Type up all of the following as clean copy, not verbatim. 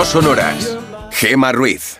No sonoras. Gemma Ruiz.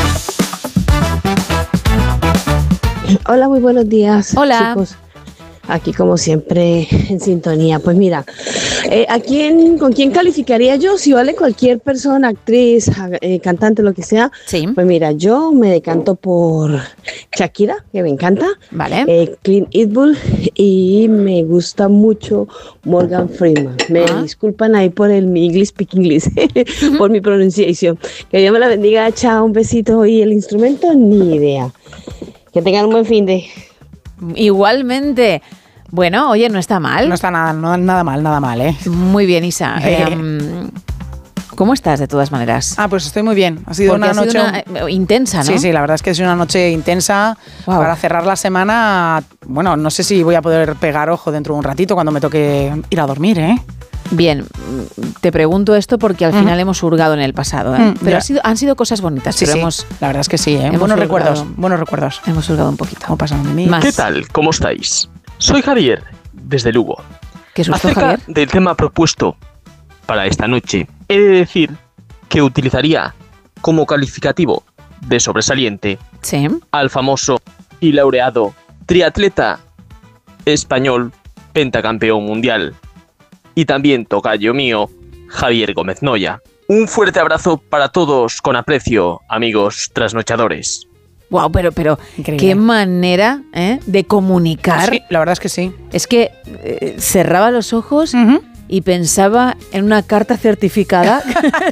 Hola, muy buenos días. Hola. Chicos. Aquí como siempre en sintonía. Pues mira, ¿con quién calificaría yo? Si vale cualquier persona, actriz, cantante, lo que sea. Sí. Pues mira, yo me decanto por Shakira, que me encanta. Vale. Clint Eastwood y me gusta mucho Morgan Freeman. Me disculpan ahí por mi English speak English, por mi pronunciación. Que Dios me la bendiga, chao, un besito. Y el instrumento, ni idea. Que tengan un buen fin de... Igualmente. Bueno, oye, no está mal. No está nada mal, ¿eh? Muy bien, Isa. ¿Cómo estás, de todas maneras? Pues estoy muy bien. Ha sido una noche intensa, ¿no? Sí, la verdad es que es una noche intensa. Wow. Para cerrar la semana. Bueno, no sé si voy a poder pegar ojo dentro de un ratito cuando me toque ir a dormir, ¿eh? Bien, te pregunto esto porque al final hemos hurgado en el pasado, ¿eh? Pero han sido cosas bonitas. Sí, pero sí. La verdad es que sí, ¿eh? Buenos recuerdos. Hemos hurgado un poquito. ¿Cómo pasan de mí? ¿Qué tal? ¿Cómo estáis? Soy Javier, desde Lugo. ¿Qué susto, Acerca Javier? del tema propuesto para esta noche, he de decir que utilizaría como calificativo de sobresaliente al famoso y laureado triatleta español pentacampeón mundial y también tocayo mío, Javier Gómez Noya. Un fuerte abrazo para todos con aprecio, amigos trasnochadores. Wow, pero qué manera de comunicar. Sí, la verdad es que sí. Es que cerraba los ojos y pensaba en una carta certificada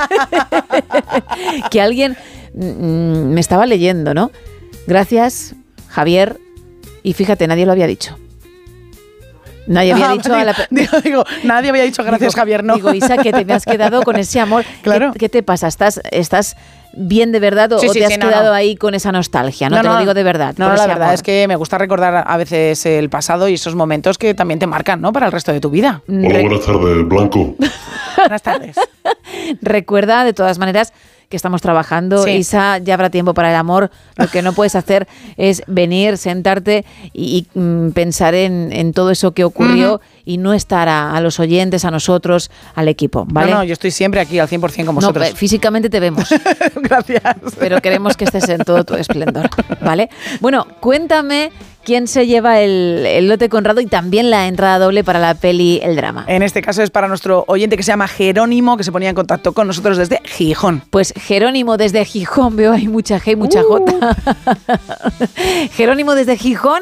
que alguien me estaba leyendo, ¿no? Gracias, Javier. Y fíjate, nadie lo había dicho. Nadie había dicho nadie había dicho gracias, Javier, ¿no? Digo, Isa, que te me has quedado con ese amor. Claro. ¿Qué te pasa? ¿Estás bien de verdad o te has quedado ahí con esa nostalgia? No, te lo digo de verdad. No, la verdad es que me gusta recordar a veces el pasado y esos momentos que también te marcan, ¿no? Para el resto de tu vida. Hola, buenas tardes, Blanco. Buenas tardes. Recuerda, de todas maneras, que estamos trabajando. Sí. Isa, ya habrá tiempo para el amor. Lo que no puedes hacer es venir, sentarte y pensar en todo eso que ocurrió y no estar a los oyentes, a nosotros, al equipo, ¿vale? No, yo estoy siempre aquí al 100% con vosotros. No, físicamente te vemos. Gracias. Pero queremos que estés en todo tu esplendor, ¿vale? Bueno, cuéntame quién se lleva el lote Conrado y también la entrada doble para la peli El Drama. En este caso es para nuestro oyente que se llama Jerónimo, que se ponía en contacto con nosotros desde Gijón. Pues Jerónimo desde Gijón, veo ahí mucha G y mucha J. Jerónimo desde Gijón.